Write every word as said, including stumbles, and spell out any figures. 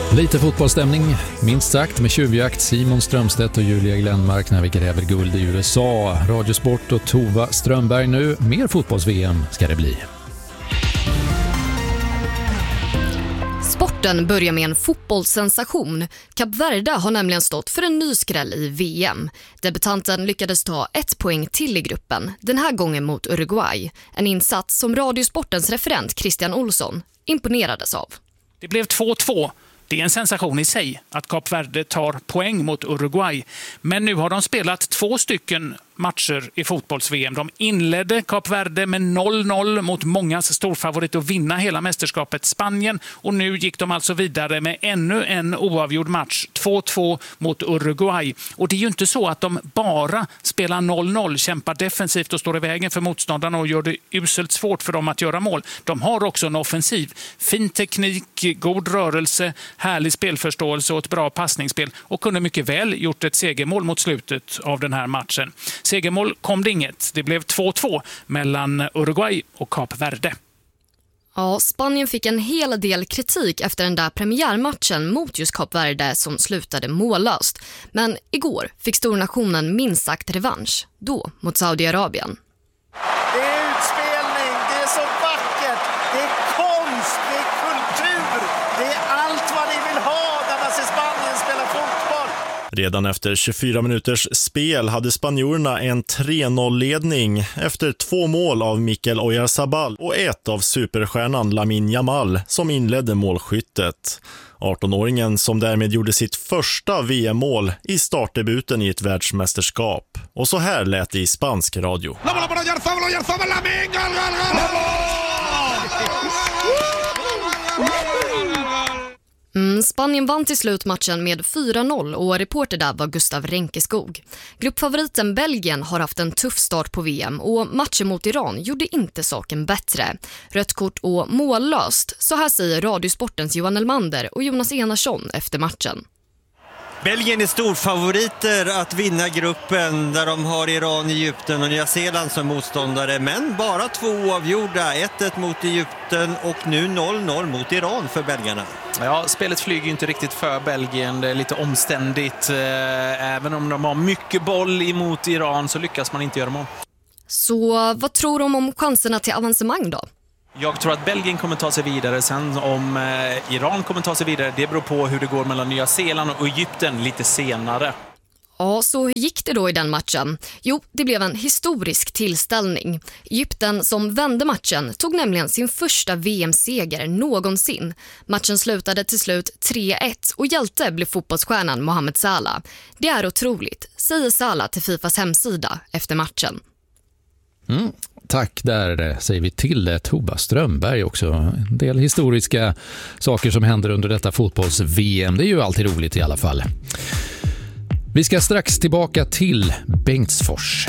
Lite fotbollsstämning, minst sagt, med tjuvjakt, Simon Strömstedt och Julia Glenmark när vi gräver guld i U S A. Radiosport och Tova Strömberg nu. Mer fotbolls-V M ska det bli. Sporten börjar med en fotbollssensation. Kap Verde har nämligen stått för en ny skräll i V M. Debutanten lyckades ta ett poäng till i gruppen, den här gången mot Uruguay. En insats som Radiosportens referent Christian Olsson imponerades av. Det blev två två. Det är en sensation i sig att Kap Verde tar poäng mot Uruguay. Men nu har de spelat två stycken matcher i fotbolls-V M. De inledde Kap Verde med noll noll mot mångas storfavorit att vinna hela mästerskapet Spanien. Och nu gick de alltså vidare med ännu en oavgjord match, två två mot Uruguay. Och det är ju inte så att de bara spelar noll noll, kämpar defensivt och står i vägen för motståndarna och gör det uselt svårt för dem att göra mål. De har också en offensiv. Fin teknik, god rörelse, härlig spelförståelse och ett bra passningsspel och kunde mycket väl gjort ett segermål mot slutet av den här matchen. Segermål kom det inget. Det blev två två mellan Uruguay och Kap Verde. Ja, Spanien fick en hel del kritik efter den där premiärmatchen mot just Kap Verde som slutade mållöst. Men igår fick stornationen minst sagt revansch, då mot Saudiarabien. Det är utspelning, det är så vackert, det är konst, det är kultur, det är allt vad ni vill ha när man ser Spanien spela fotboll. Redan efter tjugofyra minuters spel hade spanjorerna en tre noll-ledning efter två mål av Mikel Oyarzabal och ett av superstjärnan Lamine Yamal som inledde målskyttet. arton-åringen som därmed gjorde sitt första V M-mål i startdebuten i ett världsmästerskap. Och så här lät det i spansk radio. Mm, Spanien vann till slut matchen med fyra noll och reporter där var Gustav Renkeskog. Gruppfavoriten Belgien har haft en tuff start på V M och matchen mot Iran gjorde inte saken bättre. Rött kort och mållöst, så här säger Radiosportens Johan Elmander och Jonas Enarsson efter matchen. Belgien är storfavoriter att vinna gruppen där de har Iran, Egypten och Nya Zeeland som motståndare. Men bara två oavgjorda, ett ett mot Egypten och nu noll noll mot Iran för belgarna. Ja, spelet flyger ju inte riktigt för Belgien. Det är lite omständigt. Även om de har mycket boll emot Iran så lyckas man inte göra mål. Så vad tror de om chanserna till avancemang då? Jag tror att Belgien kommer ta sig vidare. Sen om eh, Iran kommer ta sig vidare, det beror på hur det går mellan Nya Zeeland och Egypten lite senare. Ja, så hur gick det då i den matchen? Jo, det blev en historisk tillställning. Egypten som vände matchen tog nämligen sin första V M-seger någonsin. Matchen slutade till slut tre ett och hjälte blev fotbollsstjärnan Mohamed Salah. Det är otroligt, säger Salah till Fifas hemsida efter matchen. Mm. Tack, där säger vi till Tova Strömberg också. En del historiska saker som händer under detta fotbolls-V M. Det är ju alltid roligt i alla fall. Vi ska strax tillbaka till Bengtsfors.